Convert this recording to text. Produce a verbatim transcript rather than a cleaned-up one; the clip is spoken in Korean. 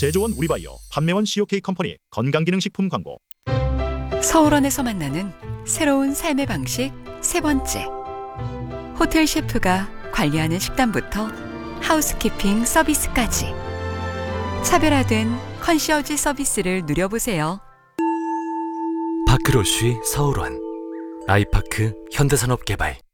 제조원 우리바이오, 판매원 씨오케이 컴퍼니 건강기능식품 광고. 서울원에서 만나는 새로운 삶의 방식 세 번째. 호텔 셰프가 관리하는 식단부터 하우스키핑 서비스까지 차별화된 컨시어지 서비스를 누려보세요. 파크로쉬 서울원, 아이파크 현대산업개발.